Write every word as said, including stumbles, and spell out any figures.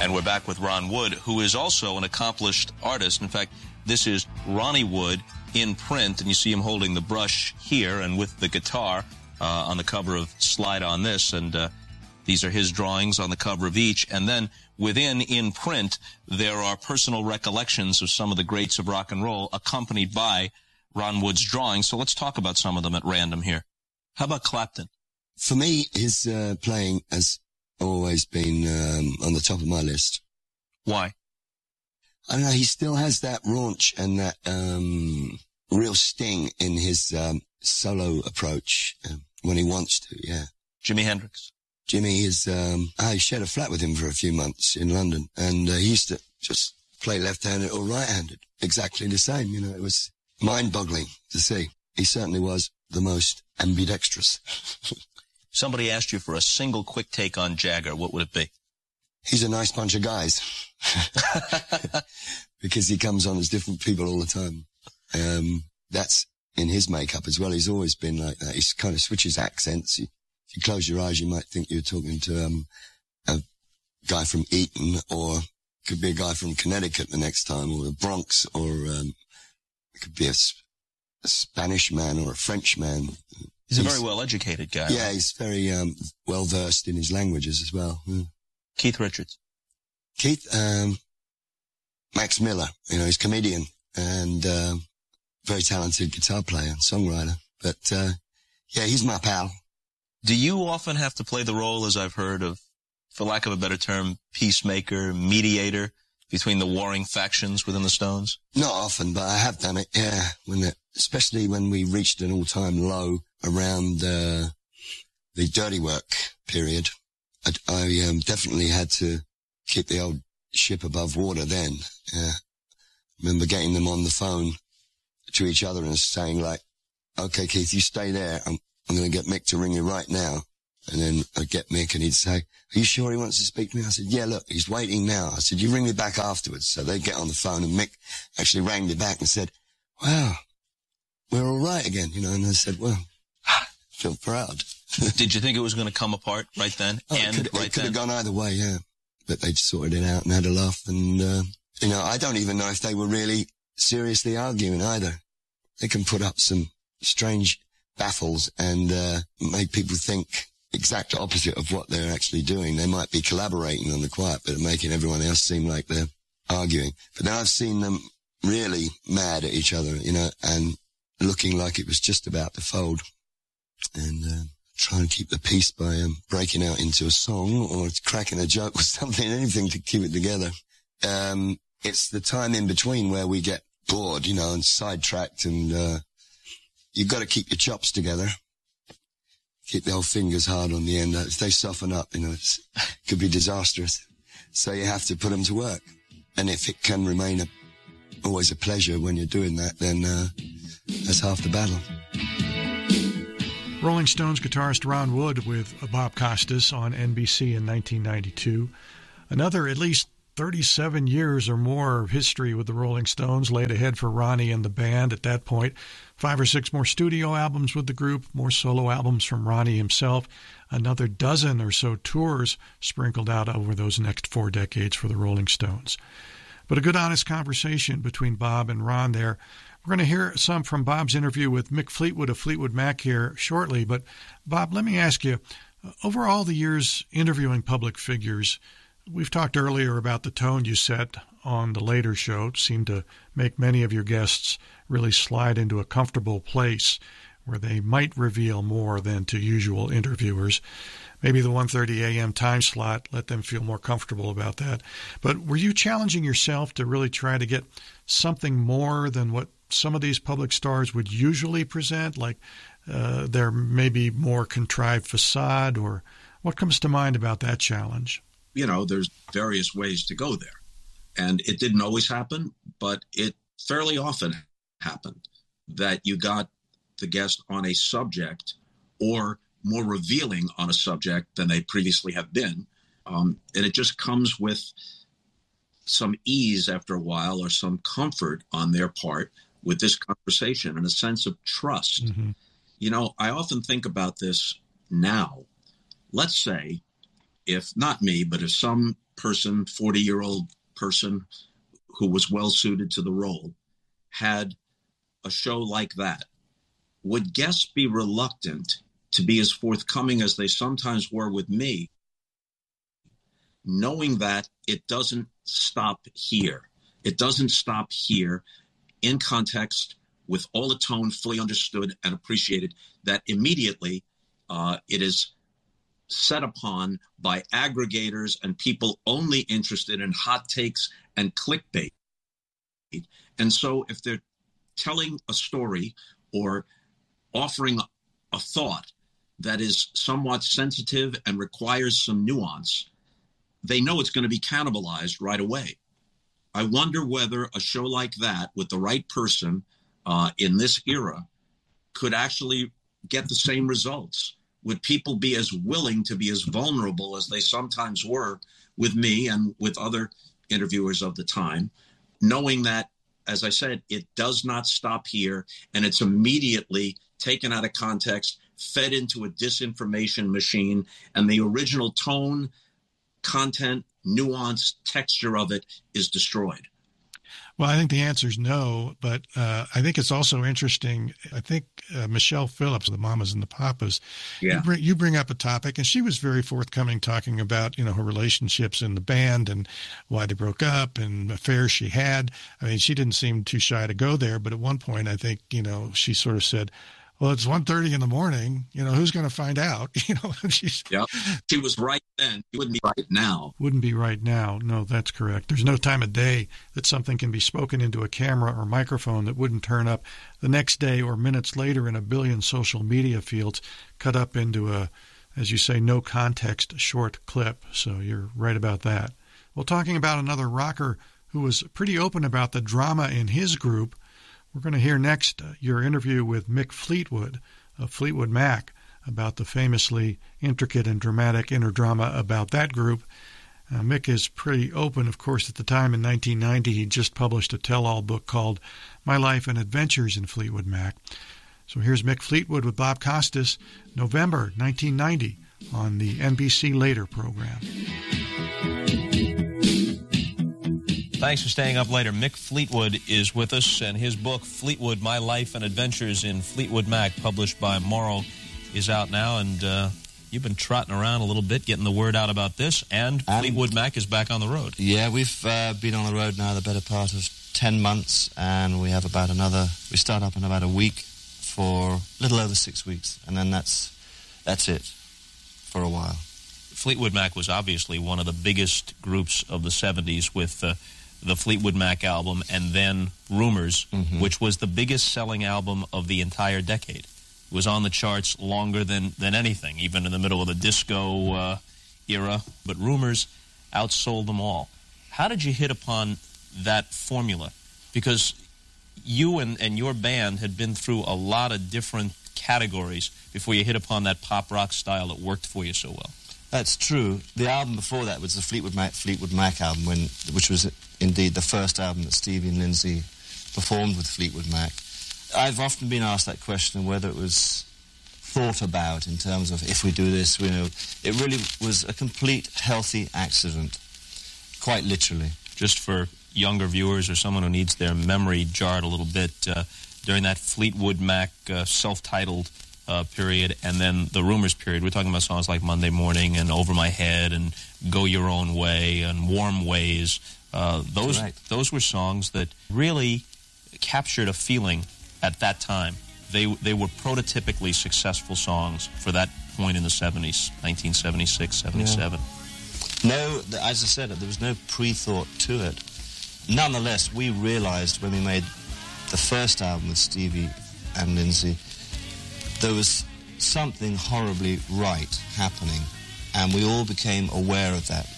And we're back with Ron Wood, who is also an accomplished artist. In fact, this is Ronnie Wood in print, and you see him holding the brush here and with the guitar uh, on the cover of Slide on This, and uh, these are his drawings on the cover of each. And then within, in print, there are personal recollections of some of the greats of rock and roll accompanied by Ron Wood's drawings. So let's talk about some of them at random here. How about Clapton? For me, his uh, playing has always been um, on the top of my list. Why? I don't know, he still has that raunch and that um, real sting in his um, solo approach um, when he wants to, yeah. Jimi Hendrix? Jimmy is, um, I shared a flat with him for a few months in London, and uh, he used to just play left-handed or right-handed, exactly the same, you know, it was mind-boggling to see. He certainly was the most ambidextrous. Somebody asked you for a single quick take on Jagger. What would it be? He's a nice bunch of guys. Because he comes on as different people all the time. Um, that's in his makeup as well. He's always been like that. He kind of switches accents. He, if you close your eyes, you might think you're talking to um, a guy from Eton, or could be a guy from Connecticut the next time, or the Bronx, or um, it could be a, a Spanish man or a French man. He's a very well-educated guy. Yeah, he's very um, well-versed in his languages as well. Mm. Keith Richards. Keith, um, Max Miller, you know, he's a comedian and uh, very talented guitar player and songwriter. But, uh, yeah, he's my pal. Do you often have to play the role, as I've heard, of, for lack of a better term, peacemaker, mediator between the warring factions within the Stones? Not often, but I have done it, yeah. When it, especially when we reached an all-time low around uh, the Dirty Work period. I, I um, definitely had to keep the old ship above water then. Yeah. Remember getting them on the phone to each other and saying, like, okay, Keith, you stay there. I'm, I'm going to get Mick to ring you right now. And then I'd get Mick and he'd say, are you sure he wants to speak to me? I said, yeah, look, he's waiting now. I said, you ring me back afterwards. So they'd get on the phone, and Mick actually rang me back and said, wow, we're all right again, you know. And I said, well, I feel proud. Did you think it was going to come apart right then? Oh, and it could, right it could then? have gone either way, yeah. But they'd sorted it out and had a laugh. And, uh, you know, I don't even know if they were really seriously arguing either. They can put up some strange baffles and uh, make people think exact opposite of what they're actually doing. They might be collaborating on the quiet, but making everyone else seem like they're arguing. But then I've seen them really mad at each other, you know, and looking like it was just about to fold. And uh, try and keep the peace by um, breaking out into a song or cracking a joke or something, anything to keep it together. Um, it's the time in between where we get bored, you know, and sidetracked, and uh, you've got to keep your chops together. Keep the old fingers hard on the end. If they soften up, you know, it's, it could be disastrous. So you have to put them to work. And if it can remain a, always a pleasure when you're doing that, then uh, that's half the battle. Rolling Stones guitarist Ron Wood with Bob Costas on N B C in nineteen ninety-two. Another at least thirty-seven years or more of history with the Rolling Stones laid ahead for Ronnie and the band at that point. Five or six more studio albums with the group, more solo albums from Ronnie himself, another dozen or so tours sprinkled out over those next four decades for the Rolling Stones. But a good, honest conversation between Bob and Ron there. We're going to hear some from Bob's interview with Mick Fleetwood of Fleetwood Mac here shortly. But, Bob, let me ask you, over all the years interviewing public figures, we've talked earlier about the tone you set on the later show. It seemed to make many of your guests really slide into a comfortable place where they might reveal more than to usual interviewers. Maybe the one thirty a.m. time slot let them feel more comfortable about that. But were you challenging yourself to really try to get something more than what some of these public stars would usually present, like uh, their maybe more contrived facade, or what comes to mind about that challenge? You know, there's various ways to go there. And it didn't always happen, but it fairly often happened that you got the guest on a subject or more revealing on a subject than they previously have been. Um, and it just comes with some ease after a while, or some comfort on their part with this conversation and a sense of trust. Mm-hmm. You know, I often think about this now. Let's say if not me, but if some person, forty-year-old person who was well suited to the role, had a show like that, would guests be reluctant to be as forthcoming as they sometimes were with me, knowing that it doesn't stop here? It doesn't stop here in context, with all the tone fully understood and appreciated, that immediately uh, it is set upon by aggregators and people only interested in hot takes and clickbait. And so if they're telling a story or offering a thought that is somewhat sensitive and requires some nuance, they know it's going to be cannibalized right away. I wonder whether a show like that with the right person uh, in this era could actually get the same results. Would people be as willing to be as vulnerable as they sometimes were with me and with other interviewers of the time, knowing that, as I said, it does not stop here, and it's immediately taken out of context, fed into a disinformation machine, and the original tone, content, nuance, texture of it is destroyed? Well, I think the answer is no, but uh, I think it's also interesting. I think uh, Michelle Phillips, the Mamas and the Papas, yeah. you, bring, you bring up a topic, and she was very forthcoming talking about, you know, her relationships in the band and why they broke up and affairs she had. I mean, she didn't seem too shy to go there, but at one point, I think, you know, she sort of said, well, it's one thirty in the morning. You know, who's going to find out? You know, she's yeah. She was right then. She wouldn't be right now. Wouldn't be right now. No, that's correct. There's no time of day that something can be spoken into a camera or microphone that wouldn't turn up the next day or minutes later in a billion social media fields, cut up into a, as you say, no context short clip. So you're right about that. Well, talking about another rocker who was pretty open about the drama in his group, we're going to hear next uh, your interview with Mick Fleetwood of Fleetwood Mac about the famously intricate and dramatic inner drama about that group. Uh, Mick is pretty open. Of course, at the time in nineteen ninety, he just published a tell-all book called My Life and Adventures in Fleetwood Mac. So here's Mick Fleetwood with Bob Costas, November nineteen ninety, on the N B C Later program. Thanks for staying up later. Mick Fleetwood is with us, and his book, Fleetwood, My Life and Adventures in Fleetwood Mac, published by Morrow, is out now. And uh, you've been trotting around a little bit, getting the word out about this, and um, Fleetwood Mac is back on the road. Yeah, we've uh, been on the road now the better part of ten months, and we have about another, we start up in about a week for a little over six weeks, and then that's that's it for a while. Fleetwood Mac was obviously one of the biggest groups of the seventies with uh, the Fleetwood Mac album, and then Rumors, mm-hmm. which was the biggest selling album of the entire decade. It was on the charts longer than, than anything, even in the middle of the disco uh, era. But Rumors outsold them all. How did you hit upon that formula? Because you and, and your band had been through a lot of different categories before you hit upon that pop rock style that worked for you so well. That's true. The album before that was the Fleetwood Mac, Fleetwood Mac album, when, which was indeed the first album that Stevie and Lindsay performed with Fleetwood Mac. I've often been asked that question, whether it was thought about in terms of if we do this, you know. It really was a complete healthy accident, quite literally. Just for younger viewers or someone who needs their memory jarred a little bit, uh, during that Fleetwood Mac uh, self-titled Uh, period, and then the Rumors period, we're talking about songs like Monday Morning and Over My Head and Go Your Own Way and Warm Ways. Uh, those Correct. those were songs that really captured a feeling at that time. They they were prototypically successful songs for that point in the seventies, nineteen seventy-six, seventy-seven. Yeah. No, as I said, there was no pre-thought to it. Nonetheless, we realized when we made the first album with Stevie and Lindsay, there was something horribly right happening, and we all became aware of that